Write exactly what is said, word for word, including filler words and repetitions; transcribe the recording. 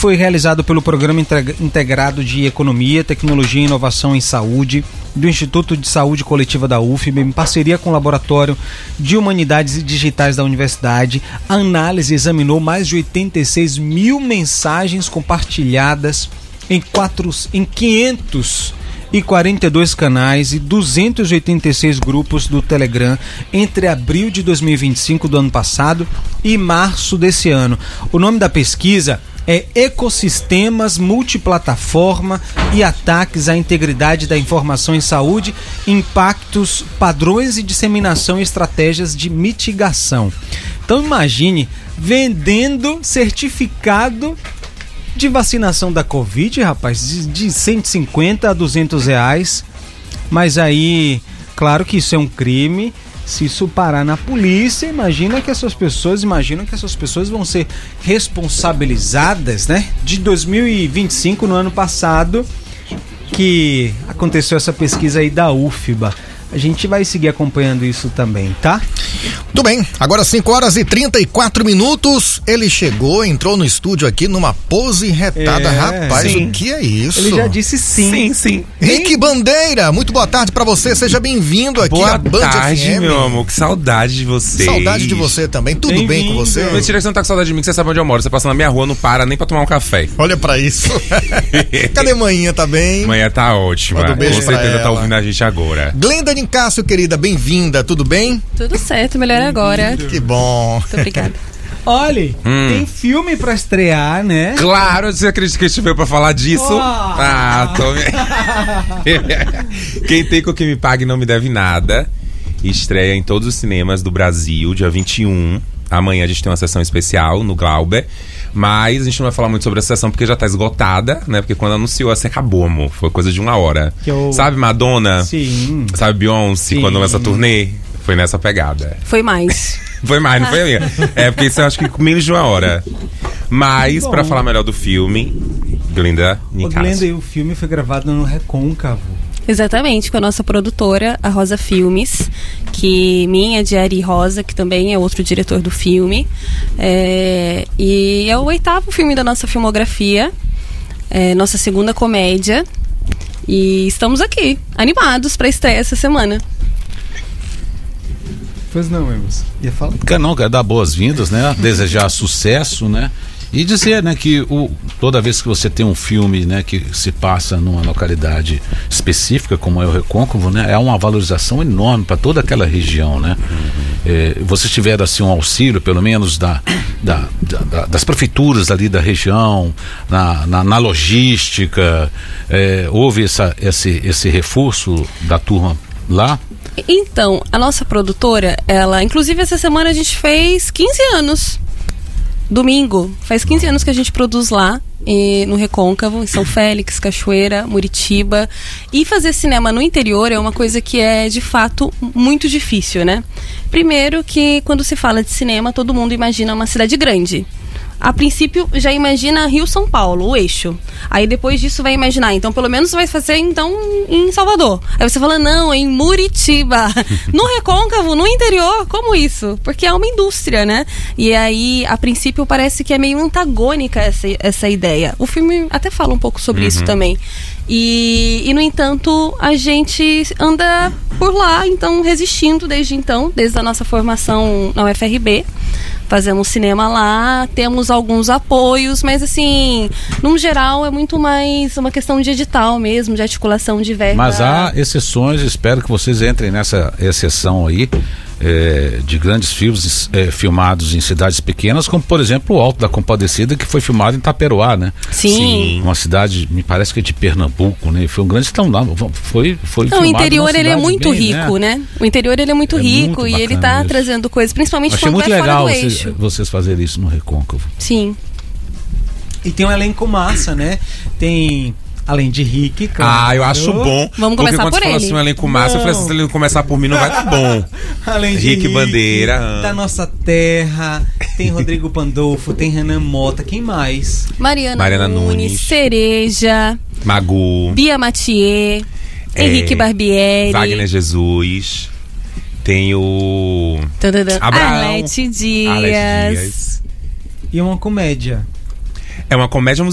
foi realizado pelo Programa Integrado de Economia, Tecnologia e Inovação em Saúde do Instituto de Saúde Coletiva da U F B, em parceria com o Laboratório de Humanidades e Digitais da Universidade. A análise examinou mais de oitenta e seis mil mensagens compartilhadas em, quatro, em quinhentos e quarenta e dois canais e duzentos e oitenta e seis grupos do Telegram entre abril de dois mil e vinte e cinco do ano passado e março desse ano. O nome da pesquisa é Ecossistemas Multiplataforma e Ataques à Integridade da Informação em Saúde, Impactos, Padrões e Disseminação e Estratégias de Mitigação. Então imagine vendendo certificado de vacinação da Covid, rapaz, de, de cento e cinquenta a duzentos reais. Mas aí, claro que isso é um crime. Se isso parar na polícia, imagina que essas pessoas, imaginam que essas pessoas vão ser responsabilizadas, né? De dois mil e vinte e cinco, no ano passado, que aconteceu essa pesquisa aí da U F B A. A gente vai seguir acompanhando isso também, tá? Tudo bem, agora cinco horas e trinta e quatro minutos, ele chegou, entrou no estúdio aqui numa pose retada, é, rapaz, sim. O que é isso? Ele já disse sim. Sim, sim. Rick Bandeira, muito boa tarde pra você, seja bem-vindo aqui boa à Band tarde, F M. Meu amor, que saudade de você. Saudade de você também, tudo bem, bem com você? Mentira que você não tá com saudade de mim, que você sabe onde eu moro, você passa na minha rua, não para nem pra tomar um café. Olha pra isso. Cadê manhã, tá bem? Manhã tá ótima, com certeza tá ouvindo a gente agora. Glenda Nicásio, querida, bem-vinda, tudo bem? Tudo certo, melhor agora. Que bom. Muito obrigada. Olha, hum. tem filme pra estrear, né? Claro, você acredita que a gente veio pra falar disso? Oh. Ah, tô... Quem tem com que me pague não me deve nada. Estreia em todos os cinemas do Brasil, dia vinte e um. Amanhã a gente tem uma sessão especial no Glauber. Mas a gente não vai falar muito sobre essa sessão porque já tá esgotada, né? Porque quando anunciou, assim, acabou, amor. Foi coisa de uma hora. Eu... Sabe Madonna? Sim. Sabe Beyoncé, quando lança turnê? Foi nessa pegada. Foi mais. Foi mais, não foi a minha? É, porque isso eu acho que com menos de uma hora. Mas, pra falar melhor do filme, Glenda Nicásio. Glenda, e o filme foi gravado no Recôncavo. Exatamente, com a nossa produtora, a Rosa Filmes, que minha, de Ari Rosa, que também é outro diretor do filme. É, e é o oitavo filme da nossa filmografia, é, nossa segunda comédia. E estamos aqui, animados para estreia essa semana. Pois não, Emerson. Ia falar? Não, quero dar boas-vindas, né? Desejar sucesso, né? E dizer, né, que o, toda vez que você tem um filme, né, que se passa numa localidade específica, como é o Recôncavo, né, é uma valorização enorme para toda aquela região, né? Uhum. É, vocês tiveram, assim, um auxílio, pelo menos, da, da, da, das prefeituras ali da região, na, na, na logística, é, houve essa, esse, esse reforço da turma lá? Então, a nossa produtora, ela, inclusive essa semana a gente fez quinze anos. Domingo, faz quinze anos que a gente produz lá, e, no Recôncavo, em São Félix, Cachoeira, Muritiba. E fazer cinema no interior é uma coisa que é, de fato, muito difícil, né? Primeiro que, quando se fala de cinema, todo mundo imagina uma cidade grande. A princípio, já imagina Rio-São Paulo, o eixo. Aí depois disso vai imaginar, então pelo menos vai fazer então em Salvador. Aí você fala, não, em Muritiba. No Recôncavo, no interior, como isso? Porque é uma indústria, né? E aí, a princípio, parece que é meio antagônica essa, essa ideia. O filme até fala um pouco sobre uhum. isso também. E, e, no entanto, a gente anda por lá, então, resistindo desde então, desde a nossa formação na U F R B. Fazemos cinema lá, temos alguns apoios, mas assim, no geral é muito mais uma questão de edital mesmo, de articulação de verba. Mas há exceções, espero que vocês entrem nessa exceção aí, é, de grandes filmes é, filmados em cidades pequenas, como por exemplo o Alto da Compadecida, que foi filmado em Taperoá, né? Sim. Sim. Uma cidade, me parece que é de Pernambuco, né? Foi um grande então, foi, foi Não, o interior ele é muito bem, rico, né? né? O interior ele é muito é rico muito e ele tá isso. trazendo coisas, principalmente Achei quando muito é legal fora do vocês, eixo. vocês fazerem isso no Recôncavo. Sim. E tem um elenco massa, né? Tem... Além de Rick, claro. Ah, eu acho bom. Vamos começar porque quando por você ele. Fala assim, um elenco massa, eu falei assim, se ele começar por mim não vai dar bom. Além de Rick, Rick Bandeira. Da Nossa Terra, tem Rodrigo Pandolfo, tem Renan Mota, quem mais? Mariana, Mariana Nunes, Nunes, Cereja, Magu, Bia Mathieu, é, Henrique Barbieri, Wagner Jesus, tem o Abraão, Arlete Dias. Arlete Dias. E uma comédia. É uma comédia